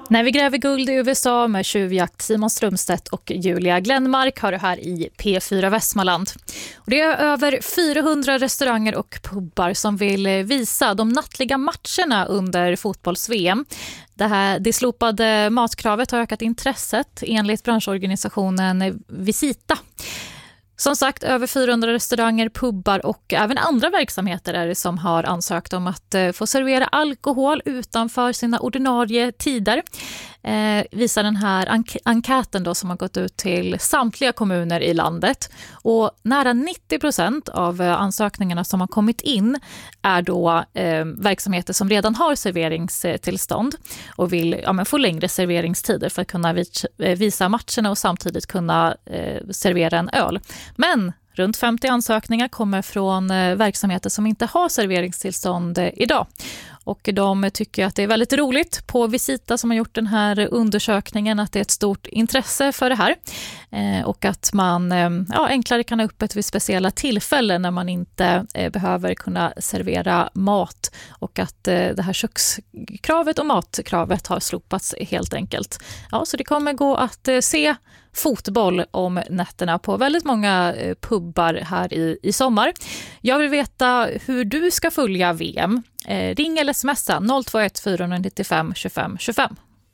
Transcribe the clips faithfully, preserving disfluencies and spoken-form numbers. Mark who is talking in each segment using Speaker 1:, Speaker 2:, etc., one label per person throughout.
Speaker 1: När vi gräver guld i U S A med tjuvjakt, Simon Strömstedt och Julia Glenmark har det här i P fyra Västmanland. Och det är över fyrahundra restauranger och pubbar som vill visa de nattliga matcherna under fotbolls-V M. Det, här, det slopade matkravet har ökat intresset enligt branschorganisationen Visita. Som sagt, över fyrahundra restauranger, pubbar och även andra verksamheter är det som har ansökt om att få servera alkohol utanför sina ordinarie tider. Eh, visar den här enk- enkäten då som har gått ut till samtliga kommuner i landet. Och nära nittio procent av ansökningarna som har kommit in är då eh, verksamheter som redan har serveringstillstånd och vill ja, men få längre serveringstider för att kunna vis- visa matcherna och samtidigt kunna eh, servera en öl. Men runt femtio ansökningar kommer från eh, verksamheter som inte har serveringstillstånd eh, idag. Och de tycker att det är väldigt roligt på Visita som har gjort den här undersökningen att det är ett stort intresse för det här. Eh, och att man eh, ja, enklare kan ha öppet vid speciella tillfällen när man inte eh, behöver kunna servera mat. Och att eh, det här kökskravet och matkravet har slopats helt enkelt. Ja, så det kommer gå att eh, se fotboll om nätterna på väldigt många eh, pubbar här i, i sommar. Jag vill veta hur du ska följa V M. Eh, ring eller smsa noll två ett fyra nio fem tjugofem tjugofem.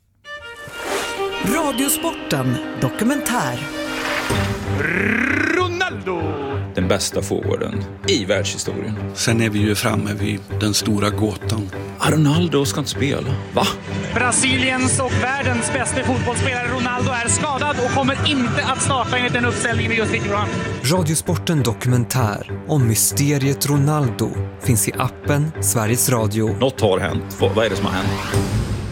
Speaker 2: Radiosporten dokumentär.
Speaker 3: Ronaldo!
Speaker 4: Den bästa forwarden i världshistorien.
Speaker 5: Sen är vi ju framme vid den stora gåtan.
Speaker 4: Ah, Ronaldo ska inte spela. Va?
Speaker 3: Brasiliens och världens bästa fotbollsspelare Ronaldo är skadad och kommer inte att starta enligt den uppställningen vi just fick fram.
Speaker 6: Radiosporten dokumentär om mysteriet Ronaldo finns i appen Sveriges Radio.
Speaker 4: Något har hänt. Vad är det som har hänt?